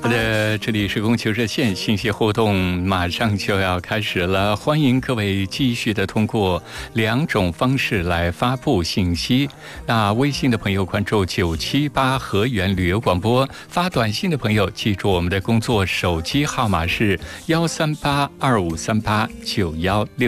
这里是供求热线信息互动，马上就要开始了，欢迎各位继续的通过2种方式来发布信息。那微信的朋友关注978河源旅游广播，发短信的朋友记住我们的工作手机号码是13825389166。